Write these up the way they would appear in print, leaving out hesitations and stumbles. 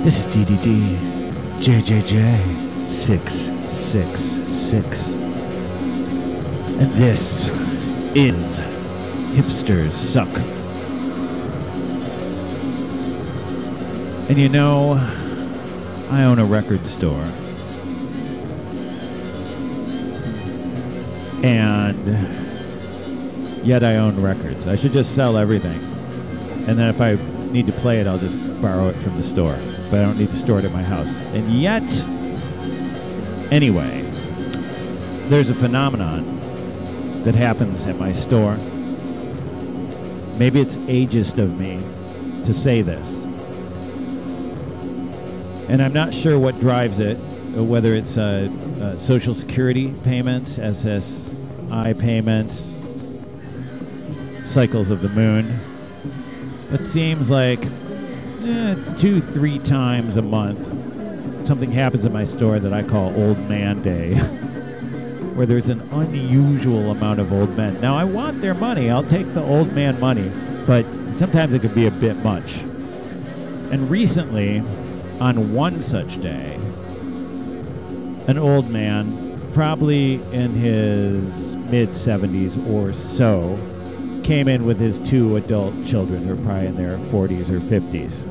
This is DDD JJJ 666. And this is Hipsters Suck. And you know, I own a record store. And yet I own records. I should just sell everything. And then if I need to play it, I'll just borrow it from the store. But I don't need to store it at my house. And yet, anyway, there's a phenomenon that happens at my store. Maybe it's ageist of me to say this. And I'm not sure what drives it, whether it's Social Security payments, SSI payments, cycles of the moon. It seems like 2-3 times a month, something happens at my store that I call Old Man Day, where there's an unusual amount of old men. Now, I want their money. I'll take the old man money, but sometimes it could be a bit much. And recently, on one such day, an old man, probably in his mid-70s or so, came in with his 2 adult children who are probably in their 40s or 50s.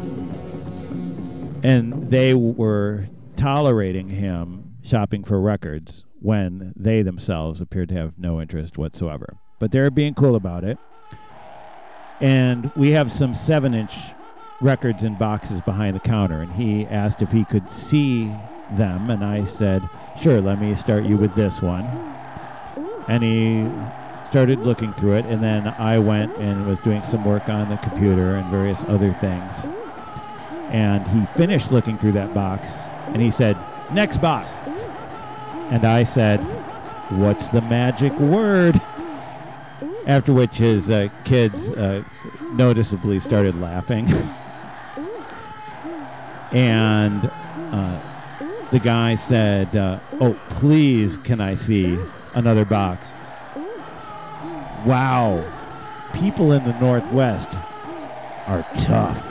And they were tolerating him shopping for records when they themselves appeared to have no interest whatsoever. But they're being cool about it. And we have some 7-inch records in boxes behind the counter, and he asked if he could see them, and I said, sure, let me start you with this one. And he started looking through it, and then I went and was doing some work on the computer and various other things. And he finished looking through that box, and he said, next box. And I said, what's the magic word? After which his kids noticeably started laughing. And the guy said, oh, please, can I see another box? Wow, people in the Northwest are tough.